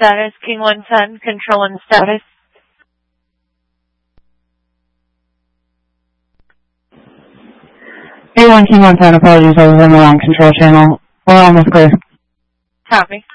status. King 110, control and status. A1 King 110, apologies, I was in the wrong control channel. We're almost clear. Copy.